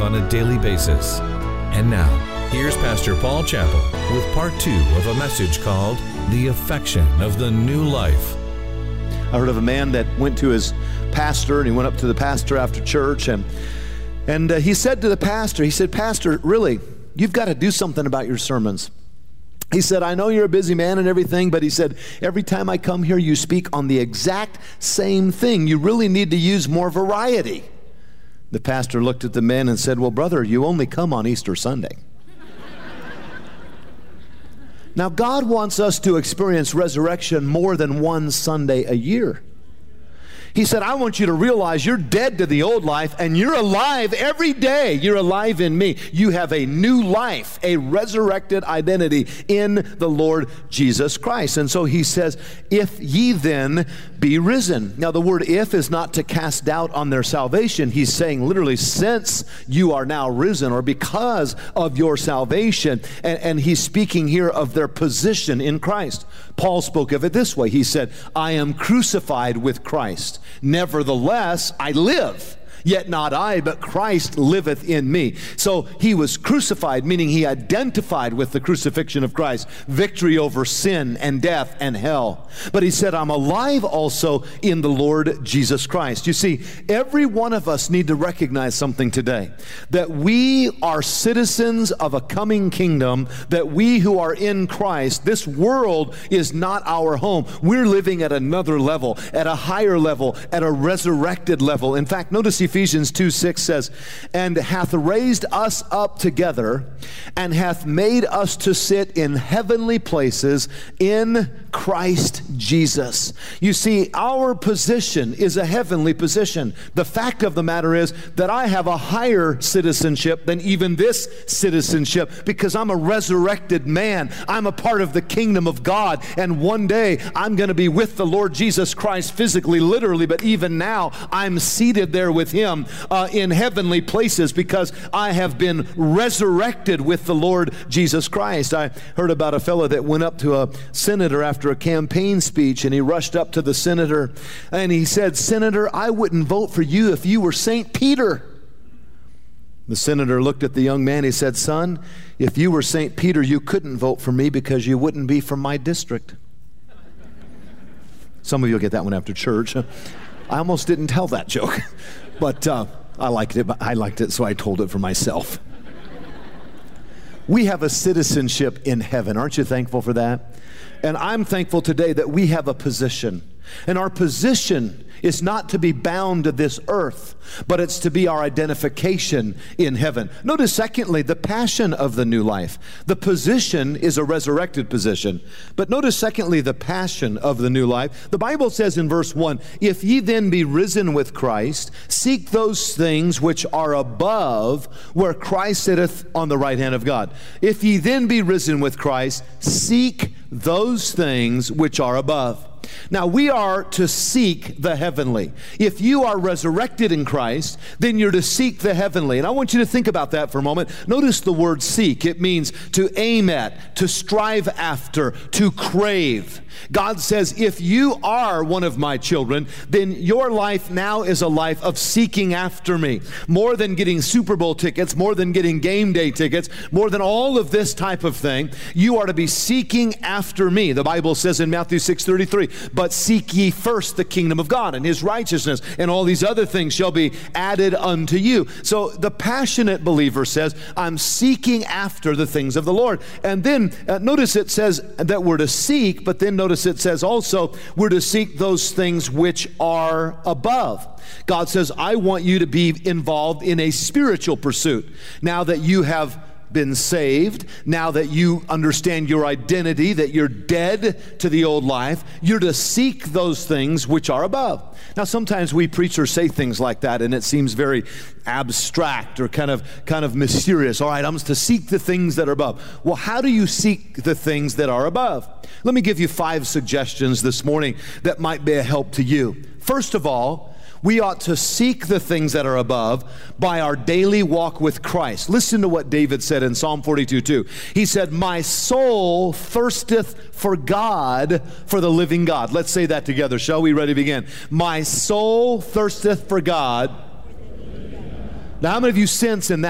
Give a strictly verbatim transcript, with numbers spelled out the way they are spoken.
on a daily basis. And now, here's Pastor Paul Chappell with part two of a message called The Affection of the New Life. I heard of a man that went to his pastor, and he went up to the pastor after church, and and uh, he said to the pastor, he said, "Pastor, really, you've got to do something about your sermons." He said, "I know you're a busy man and everything, but he said, every time I come here, you speak on the exact same thing. You really need to use more variety." The pastor looked at the man and said, "Well, brother, you only come on Easter Sunday." Now, God wants us to experience resurrection more than one Sunday a year. He said, "I want you to realize you're dead to the old life and you're alive every day. You're alive in me. You have a new life, a resurrected identity in the Lord Jesus Christ." And so he says, "If ye then be risen." Now the word "if" is not to cast doubt on their salvation. He's saying literally, since you are now risen, or because of your salvation. And, and he's speaking here of their position in Christ. Paul spoke of it this way. He said, "I am crucified with Christ. Nevertheless, I live. Yet not I, but Christ liveth in me." So he was crucified, meaning he identified with the crucifixion of Christ, victory over sin and death and hell. But he said, "I'm alive also in the Lord Jesus Christ." You see, every one of us need to recognize something today, that we are citizens of a coming kingdom, that we who are in Christ, this world is not our home. We're living at another level, at a higher level, at a resurrected level. In fact, notice Ephesians two six says, "And hath raised us up together, and hath made us to sit in heavenly places in Christ Jesus." You see, our position is a heavenly position. The fact of the matter is that I have a higher citizenship than even this citizenship, because I'm a resurrected man. I'm a part of the kingdom of God, and one day I'm going to be with the Lord Jesus Christ physically, literally, but even now I'm seated there with him uh, in heavenly places, because I have been resurrected with the Lord Jesus Christ. I heard about a fellow that went up to a senator after a campaign speech, and he rushed up to the senator and he said, "Senator, I wouldn't vote for you if you were Saint Peter." The senator looked at the young man. He said, "Son, if you were Saint Peter, you couldn't vote for me because you wouldn't be from my district." Some of you will get that one after church. I almost didn't tell that joke, but uh, I liked it. I liked it, so I told it for myself. We have a citizenship in heaven. Aren't you thankful for that? And I'm thankful today that we have a position. And our position is not to be bound to this earth, but it's to be our identification in heaven. Notice, secondly, the passion of the new life. The position is a resurrected position. But notice, secondly, the passion of the new life. The Bible says in verse one, "If ye then be risen with Christ, seek those things which are above, where Christ sitteth on the right hand of God." If ye then be risen with Christ, seek those things which are above. Now, we are to seek the heavenly. If you are resurrected in Christ, then you're to seek the heavenly. And I want you to think about that for a moment. Notice the word seek. It means to aim at, to strive after, to crave. God says, if you are one of my children, then your life now is a life of seeking after me. More than getting Super Bowl tickets, more than getting game day tickets, more than all of this type of thing, you are to be seeking after me. The Bible says in Matthew six thirty-three, "But seek ye first the kingdom of God and his righteousness, and all these other things shall be added unto you." So the passionate believer says, I'm seeking after the things of the Lord. And then uh, notice it says that we're to seek, but then notice it says also we're to seek those things which are above. God says, I want you to be involved in a spiritual pursuit. Now that you have been saved, now that you understand your identity, that you're dead to the old life, you're to seek those things which are above. Now, sometimes we preachers say things like that, and it seems very abstract or kind of kind of mysterious. All right, I'm to seek the things that are above. Well, how do you seek the things that are above? Let me give you five suggestions this morning that might be a help to you. First of all, we ought to seek the things that are above by our daily walk with Christ. Listen to what David said in Psalm forty-two two. He said, my soul thirsteth for God, for the living God. Let's say that together, shall we? Ready, begin. My soul thirsteth for God. Now, how many of you sense in that